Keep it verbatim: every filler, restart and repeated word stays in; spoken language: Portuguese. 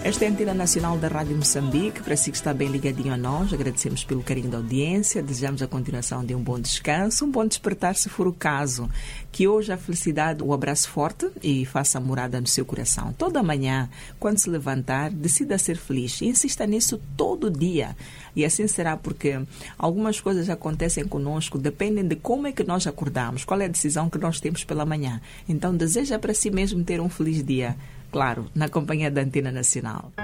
Esta é a Antena Nacional da Rádio Moçambique. Para si que está bem ligadinho a nós, agradecemos pelo carinho da audiência, desejamos a continuação de um bom descanso, um bom despertar se for o caso. Que hoje a felicidade o abrace forte e faça morada no seu coração. Toda manhã, quando se levantar, decida ser feliz e insista nisso todo dia. E assim será, porque algumas coisas acontecem conosco, dependem de como é que nós acordamos, qual é a decisão que nós temos pela manhã. Então, deseja para si mesmo ter um feliz dia. Claro, na companhia da Antena Nacional.